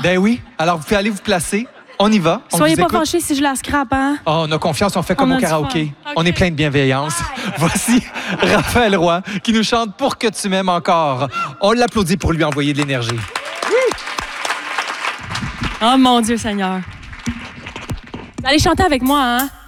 Ben oui. Alors, vous pouvez aller vous placer. On y va. On Soyez vous pas écoute. fâchés si je la scrape, hein? Oh, on a confiance, on fait comme On a au du karaoké. fun. On OK. est plein de bienveillance. Voici Raphaël Roy qui nous chante Pour que tu m'aimes encore. On l'applaudit pour lui envoyer de l'énergie. Oh mon Dieu Seigneur. Allez chanter avec moi, hein?